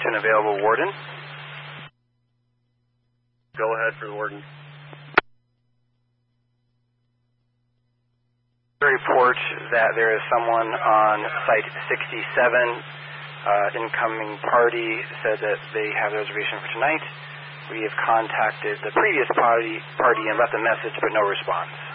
to an available warden. Go ahead for the warden. The report that there is someone on site 67. Incoming party said that they have a reservation for tonight. We have contacted the previous party and left a message, but no response.